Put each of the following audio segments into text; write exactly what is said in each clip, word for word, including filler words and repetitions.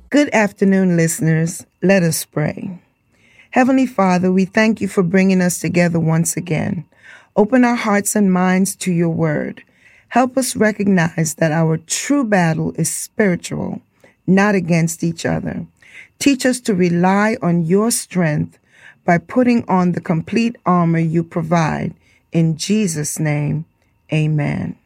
Good afternoon, listeners. Let us pray. Heavenly Father, we thank you for bringing us together once again. Open our hearts and minds to your word. Help us recognize that our true battle is spiritual, not against each other. Teach us to rely on your strength by putting on the complete armor you provide. In Jesus' name, amen.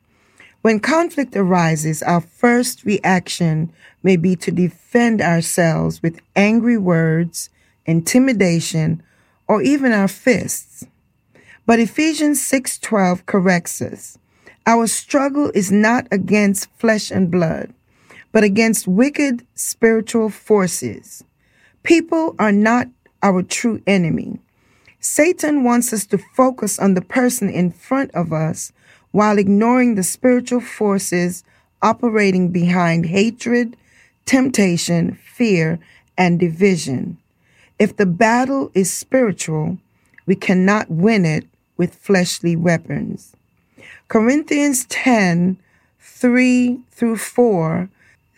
When conflict arises, our first reaction may be to defend ourselves with angry words, intimidation, or even our fists. But Ephesians six twelve corrects us. Our struggle is not against flesh and blood, but against wicked spiritual forces. People are not our true enemy. Satan wants us to focus on the person in front of us while ignoring the spiritual forces operating behind hatred, temptation, fear, and division. If the battle is spiritual, we cannot win it with fleshly weapons. Corinthians ten, three through four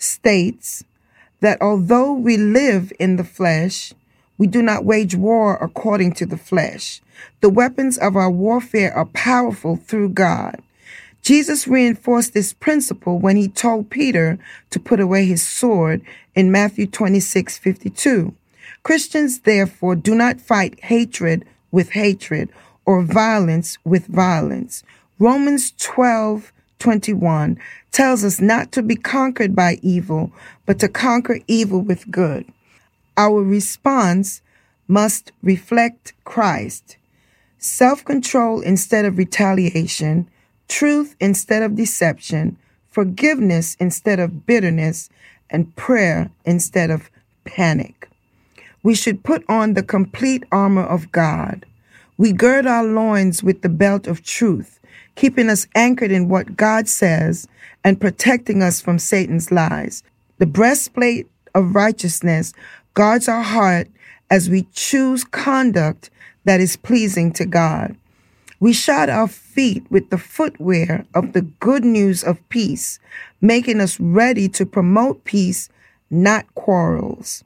states that although we live in the flesh, we do not wage war according to the flesh. The weapons of our warfare are powerful through God. Jesus reinforced this principle when he told Peter to put away his sword in Matthew twenty-six fifty-two. Christians, therefore, do not fight hatred with hatred or violence with violence. Romans twelve twenty-one tells us not to be conquered by evil, but to conquer evil with good. Our response must reflect Christ. Self-control instead of retaliation, truth instead of deception, forgiveness instead of bitterness, and prayer instead of panic. We should put on the complete armor of God. We gird our loins with the belt of truth, keeping us anchored in what God says and protecting us from Satan's lies. The breastplate of righteousness guards our heart as we choose conduct that is pleasing to God. We shod our feet with the footwear of the good news of peace, making us ready to promote peace, not quarrels.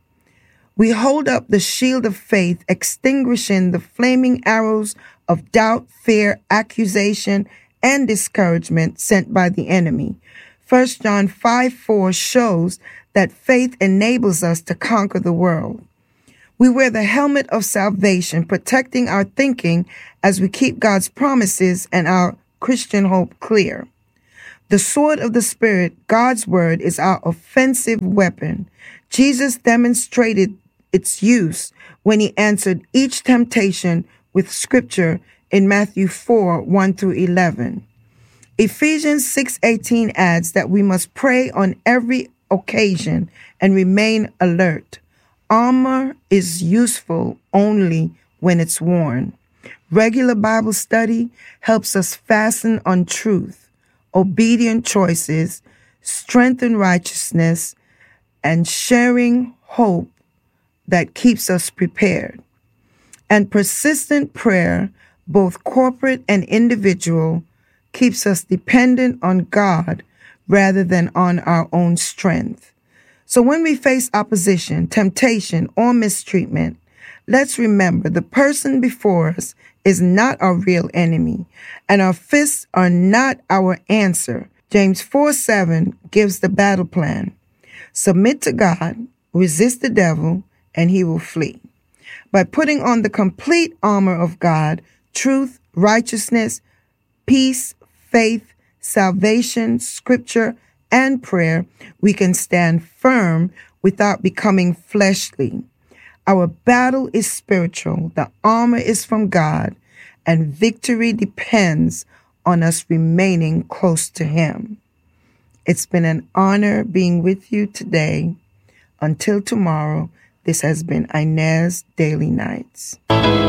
We hold up the shield of faith, extinguishing the flaming arrows of doubt, fear, accusation, and discouragement sent by the enemy. First John five four shows that faith enables us to conquer the world. We wear the helmet of salvation, protecting our thinking as we keep God's promises and our Christian hope clear. The sword of the Spirit, God's word, is our offensive weapon. Jesus demonstrated its use when he answered each temptation with scripture in Matthew four, one through eleven. Ephesians six eighteen adds that we must pray on every occasion and remain alert. Armor is useful only when it's worn. Regular Bible study helps us fasten on truth, obedient choices, strengthen righteousness, and sharing hope that keeps us prepared. And persistent prayer, both corporate and individual, keeps us dependent on God rather than on our own strength. So when we face opposition, temptation, or mistreatment, let's remember the person before us is not our real enemy, and our fists are not our answer. James four seven gives the battle plan. Submit to God, resist the devil, and he will flee. By putting on the complete armor of God, truth, righteousness, peace, faith, salvation, scripture, and prayer, we can stand firm without becoming fleshly. Our battle is spiritual, the armor is from God, and victory depends on us remaining close to him. It's been an honor being with you today. Until tomorrow, this has been Inez Daily Nights.